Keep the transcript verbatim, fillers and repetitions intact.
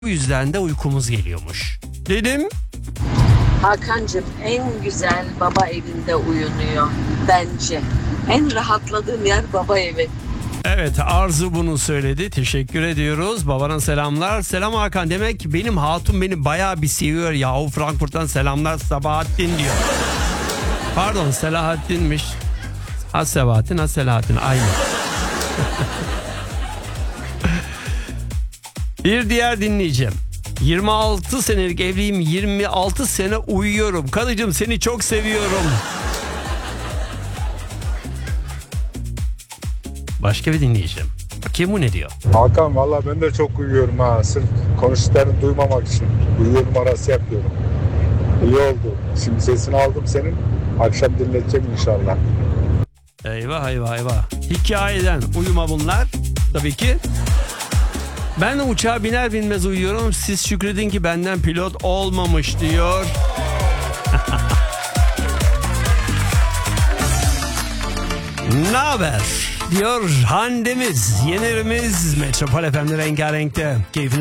Bu yüzden de uykumuz geliyormuş. Dedim. Hakan'cığım en güzel baba evinde uyunuyor bence. En rahatladığım yer baba evi. Evet, Arzu bunu söyledi. Teşekkür ediyoruz. Babana selamlar. Selam Hakan. Demek benim hatun beni bayağı bir seviyor. Yahu Frankfurt'tan selamlar Sabahattin diyor. Pardon, Selahattin'miş. Ha Sabahattin, ha Selahattin. Aynı. Bir diğer dinleyeceğim. yirmi altı senelik evliyim. yirmi altı sene uyuyorum. Karıcığım seni çok seviyorum. Başka bir dinleyeceğim. Kim bu ne diyor? Hakan valla ben de çok uyuyorum ha. Sırf konuştuklarını duymamak için. Uyuyor numarası yapıyorum. İyi oldu. Şimdi sesini aldım senin. Akşam dinleteceğim inşallah. Eyvah eyvah eyvah. Hikayeden uyuma bunlar. Tabii ki. Ben de uçağa biner binmez uyuyorum. Siz şükredin ki benden pilot olmamış diyor. Ne haber? Diyor Hande'miz, Yener'imiz Metropol F M'de Rengarenk'te. Keyfiniz